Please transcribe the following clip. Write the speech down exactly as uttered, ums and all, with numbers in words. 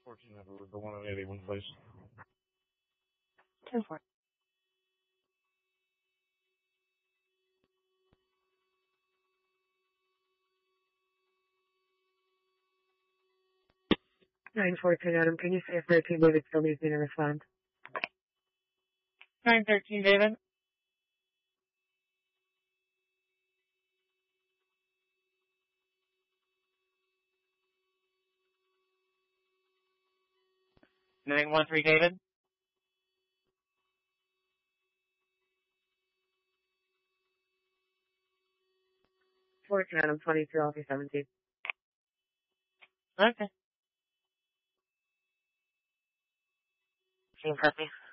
fourteen Edward, the one on eighty-one, please. ten four. nine fourteen Adam, can you say if thirteen David still needs me to respond? nine thirteen David. nine one three David. fourteen Adam, twenty-two Alpha seventeen. Okay. Same copy.